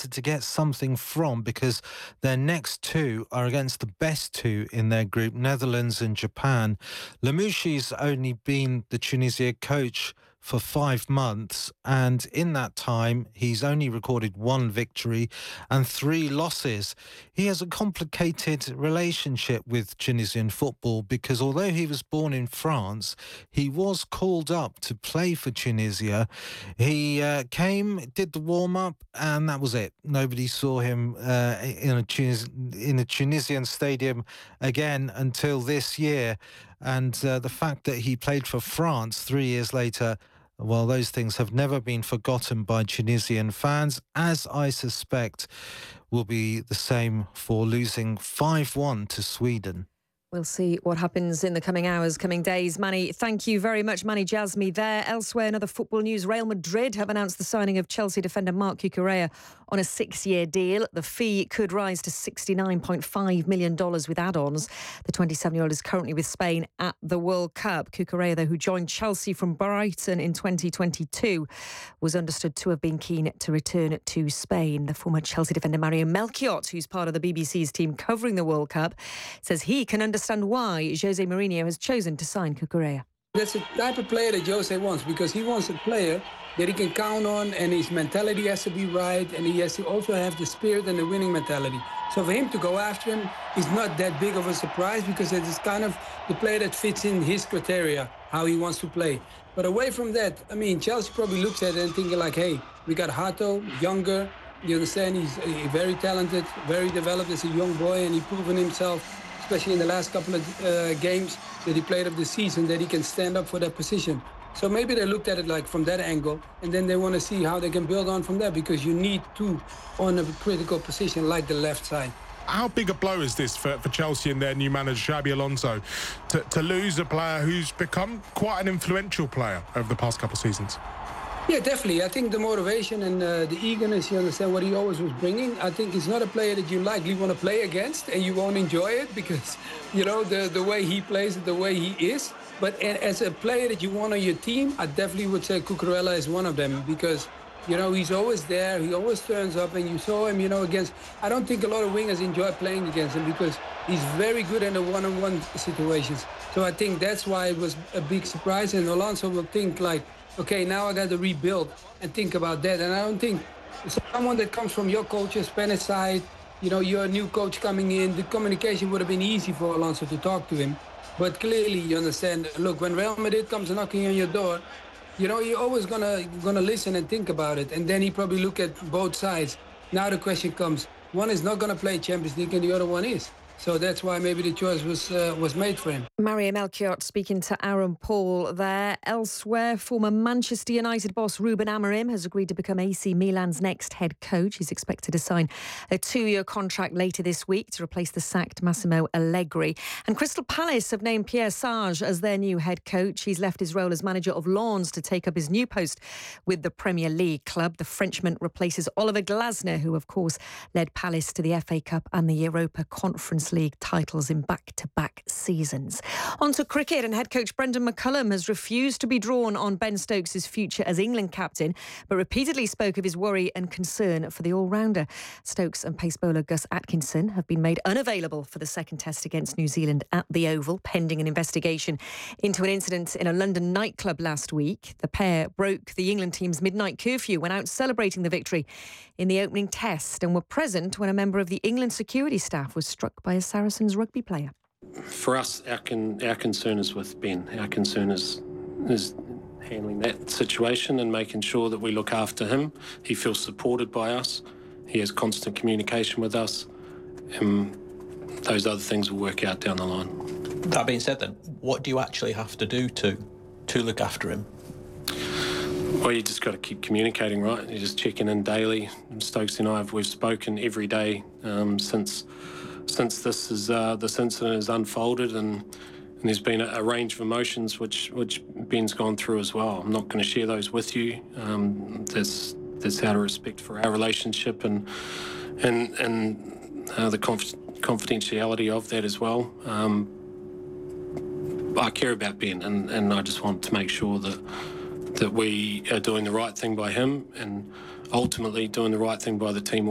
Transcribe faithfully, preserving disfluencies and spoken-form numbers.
wanted to get something from, because their next two are against the best two in their group, Netherlands and Japan. Lamouchi's only been the Tunisia coach for five months, and in that time he's only recorded one victory and three losses. He has a complicated relationship with Tunisian football because although he was born in France, he was called up to play for Tunisia. He uh, came, did the warm-up, and that was it. Nobody saw him uh, in a Tunis- in a Tunisian stadium again until this year. And uh, the fact that he played for France three years later, well, those things have never been forgotten by Tunisian fans, as I suspect will be the same for losing five one to Sweden. We'll see what happens in the coming hours, coming days. Manny, thank you very much. Manny Jasmi there. Elsewhere in other football news, Real Madrid have announced the signing of Chelsea defender Marc Cucurella on a six-year deal. The fee could rise to sixty-nine point five million dollars with add-ons. The twenty-seven-year-old is currently with Spain at the World Cup. Cucurella, though, who joined Chelsea from Brighton in twenty twenty-two, was understood to have been keen to return to Spain. The former Chelsea defender Mario Melchiot, who's part of the B B C's team covering the World Cup, says he can understand why Jose Mourinho has chosen to sign Cucurella. That's the type of player that Jose wants, because he wants a player that he can count on, and his mentality has to be right, and he has to also have the spirit and the winning mentality. So for him to go after him is not that big of a surprise, because it is kind of the player that fits in his criteria, how he wants to play. But away from that, I mean, Chelsea probably looks at it and thinking like, hey, we got Hato, younger, you understand, he's very talented, very developed as a young boy, and he's proven himself, especially in the last couple of uh, games that he played of the season, that he can stand up for that position. So maybe they looked at it like from that angle, and then they want to see how they can build on from there, because you need two on a critical position like the left side. How big a blow is this for, for Chelsea and their new manager, Xabi Alonso, to, to lose a player who's become quite an influential player over the past couple of seasons? Yeah, definitely. I think the motivation and uh, the eagerness, you understand what he always was bringing. I think he's not a player that you likely want to play against, and you won't enjoy it because, you know, the, the way he plays it, the way he is. But as a player that you want on your team, I definitely would say Cucurella is one of them, because, you know, he's always there. He always turns up, and you saw him, you know, against... I don't think a lot of wingers enjoy playing against him because he's very good in the one-on-one situations. So I think that's why it was a big surprise, and Alonso will think like, okay, now I got to rebuild and think about that. And I don't think someone that comes from your culture, Spanish side, you know, you're a new coach coming in, the communication would have been easy for Alonso to talk to him. But clearly, you understand, look, when Real Madrid comes knocking on your door, you know, you're always gonna gonna listen and think about it. And then he probably look at both sides. Now the question comes, one is not gonna play Champions League and the other one is. So that's why maybe the choice was uh, was made for him. Mario Melchiot speaking to Aaron Paul there. Elsewhere, former Manchester United boss Ruben Amorim has agreed to become A C Milan's next head coach. He's expected to sign a two-year contract later this week to replace the sacked Massimo Allegri. And Crystal Palace have named Pierre Sage as their new head coach. He's left his role as manager of Lens to take up his new post with the Premier League club. The Frenchman replaces Oliver Glasner, who of course led Palace to the F A Cup and the Europa Conference League titles in back-to-back seasons. On to cricket, and head coach Brendan McCullum has refused to be drawn on Ben Stokes' future as England captain, but repeatedly spoke of his worry and concern for the all-rounder. Stokes and pace bowler Gus Atkinson have been made unavailable for the second test against New Zealand at the Oval, pending an investigation into an incident in a London nightclub last week. The pair broke the England team's midnight curfew when out celebrating the victory in the opening test, and were present when a member of the England security staff was struck by a Saracens rugby player. For us, our, con- our concern is with Ben. Our concern is, is handling that situation and making sure that we look after him. He feels supported by us. He has constant communication with us. And those other things will work out down the line. That being said then, what do you actually have to do to, to look after him? Well, you just got to keep communicating, right? You're just checking in daily. Stokes and I, have, we've spoken every day um, since since this is uh, this incident has unfolded, and, and there's been a, a range of emotions which which Ben's gone through as well. I'm not going to share those with you. Um, there's there's out of respect for our relationship and and and uh, the conf- confidentiality of that as well. Um, I care about Ben, and, and I just want to make sure that. that we are doing the right thing by him and ultimately doing the right thing by the team.